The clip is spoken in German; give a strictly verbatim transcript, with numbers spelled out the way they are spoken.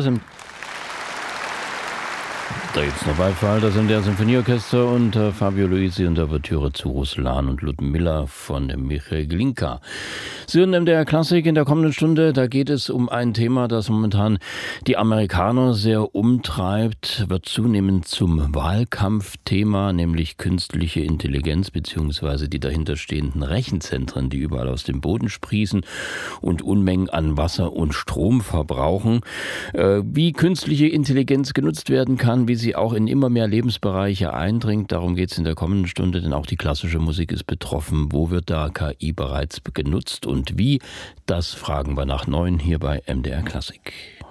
Das sind Da gibt's noch Beifall, das sind der Sinfonieorchester und äh, Fabio Luisi und der Ouvertüre zu Ruslan und Ludmilla von dem Michael Glinka. Sie hören M D R Klassik in der kommenden Stunde. Da geht es um ein Thema, das momentan die Amerikaner sehr umtreibt, wird zunehmend zum Wahlkampfthema, nämlich künstliche Intelligenz bzw. die dahinterstehenden Rechenzentren, die überall aus dem Boden sprießen und Unmengen an Wasser und Strom verbrauchen. Äh, wie künstliche Intelligenz genutzt werden kann, wie sie auch in immer mehr Lebensbereiche eindringt. Darum geht es in der kommenden Stunde, denn auch die klassische Musik ist betroffen. Wo wird da K I bereits genutzt und wie? Das fragen wir nach neun hier bei M D R Klassik.